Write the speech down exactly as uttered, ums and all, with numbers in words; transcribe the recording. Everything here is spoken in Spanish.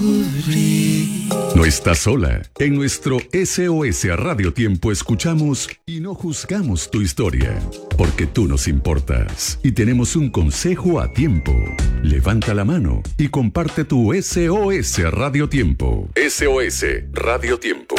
No estás sola. En nuestro S O S Radio Tiempo escuchamos y no juzgamos tu historia, porque tú nos importas y tenemos un consejo a tiempo. Levanta la mano y comparte tu S O S Radio Tiempo. S O S Radio Tiempo.